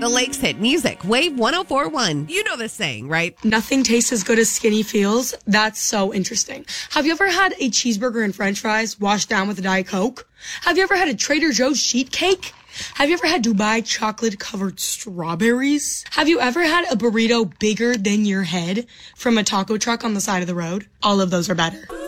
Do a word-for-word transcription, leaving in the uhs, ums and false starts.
The Lakes Hit Music, Wave one oh four point one. You know this saying, right? Nothing tastes as good as skinny feels. That's so interesting. Have you ever had a cheeseburger and french fries washed down with a Diet Coke? Have you ever had a Trader Joe's sheet cake? Have you ever had Dubai chocolate-covered strawberries? Have you ever had a burrito bigger than your head from a taco truck on the side of the road? All of those are better.